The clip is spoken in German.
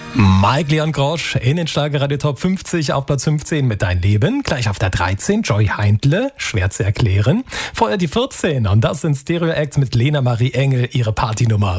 Mike Leon Grosch in den Schlagerradio Top 50 auf Platz 15 mit Dein Leben. Gleich auf der 13 Joy Heindle, schwer zu erklären. Vorher die 14 und das sind Stereo Acts mit Lena Marie Engel, ihre Partynummer.